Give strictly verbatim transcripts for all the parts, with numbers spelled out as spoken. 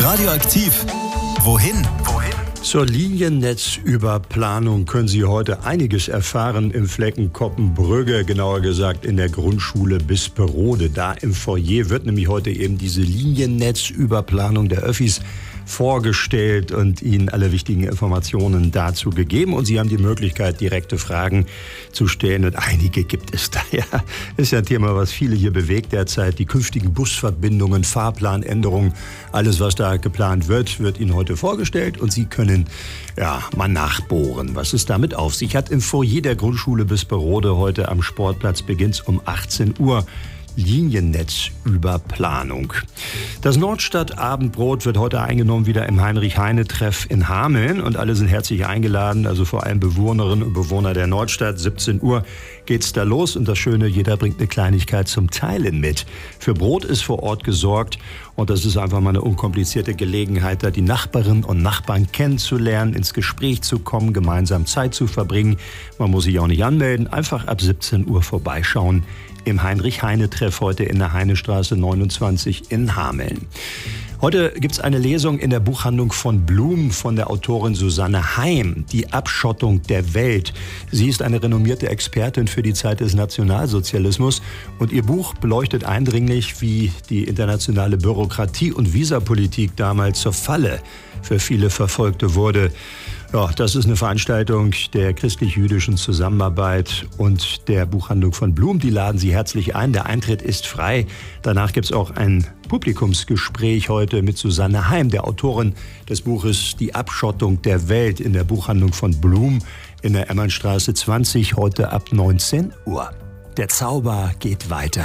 Radioaktiv. Wohin? Wohin? Zur Liniennetzüberplanung können Sie heute einiges erfahren im Flecken Koppenbrügge, genauer gesagt in der Grundschule Bisperode. Da im Foyer wird nämlich heute eben diese Liniennetzüberplanung der Öffis vorgestellt und Ihnen alle wichtigen Informationen dazu gegeben. Und Sie haben die Möglichkeit, direkte Fragen zu stellen. Und einige gibt es da ja. Ist ja ein Thema, was viele hier bewegt derzeit. Die künftigen Busverbindungen, Fahrplanänderungen, alles, was da geplant wird, wird Ihnen heute vorgestellt. Und Sie können ja mal nachbohren, was es damit auf sich hat. Im Foyer der Grundschule Bisperode heute am Sportplatz beginnt es um achtzehn Uhr. Liniennetzüberplanung. Das Nordstadt-Abendbrot wird heute eingenommen wieder im Heinrich-Heine-Treff in Hameln und alle sind herzlich eingeladen, also vor allem Bewohnerinnen und Bewohner der Nordstadt. siebzehn Uhr geht's da los und das Schöne, jeder bringt eine Kleinigkeit zum Teilen mit. Für Brot ist vor Ort gesorgt und das ist einfach mal eine unkomplizierte Gelegenheit, da die Nachbarinnen und Nachbarn kennenzulernen, ins Gespräch zu kommen, gemeinsam Zeit zu verbringen. Man muss sich auch nicht anmelden, einfach ab siebzehn Uhr vorbeischauen. Im Heinrich-Heine-Treff heute in der Heinestraße neunundzwanzig in Hameln. Heute gibt es eine Lesung in der Buchhandlung von Blum von der Autorin Susanne Heim, Die Abschottung der Welt. Sie ist eine renommierte Expertin für die Zeit des Nationalsozialismus und ihr Buch beleuchtet eindringlich, wie die internationale Bürokratie und Visapolitik damals zur Falle für viele Verfolgte wurde. Ja, das ist eine Veranstaltung der christlich-jüdischen Zusammenarbeit und der Buchhandlung von Blum. Die laden Sie herzlich ein. Der Eintritt ist frei. Danach gibt es auch ein Publikumsgespräch heute mit Susanne Heim, der Autorin des Buches Die Abschottung der Welt in der Buchhandlung von Blum in der Emmernstraße zwanzig, heute ab neunzehn Uhr. Der Zauber geht weiter.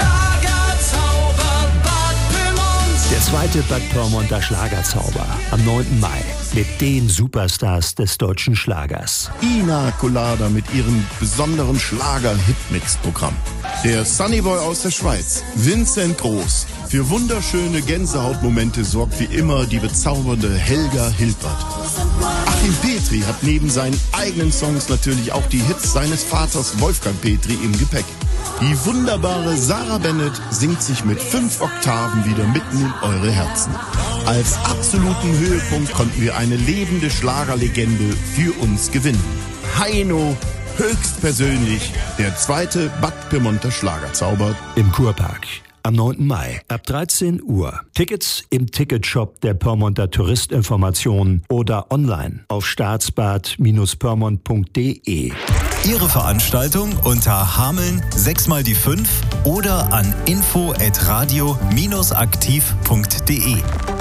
Schlagerzauber Bad Pyrmont. Der zweite Bad Pyrmonter Schlagerzauber am neunten Mai mit den Superstars des deutschen Schlagers. Ina Colada mit ihrem besonderen Schlager-Hitmix-Programm. Der Sunnyboy aus der Schweiz, Vincent Groß. Für wunderschöne Gänsehautmomente sorgt wie immer die bezaubernde Helga Hilbert. Achim Petri hat neben seinen eigenen Songs natürlich auch die Hits seines Vaters Wolfgang Petri im Gepäck. Die wunderbare Sarah Bennett singt sich mit fünf Oktaven wieder mitten in eure Herzen. Als absoluten Höhepunkt konnten wir eine lebende Schlagerlegende für uns gewinnen. Heino, höchstpersönlich, der zweite Bad Pyrmonter Schlagerzauber. Im Kurpark am neunten Mai ab dreizehn Uhr. Tickets im Ticketshop der Pyrmonter Touristinformation oder online auf staatsbad Bindestrich pyrmont punkt de. Ihre Veranstaltung unter Hameln sechs mal die fünf oder an info at radio Bindestrich aktiv punkt de.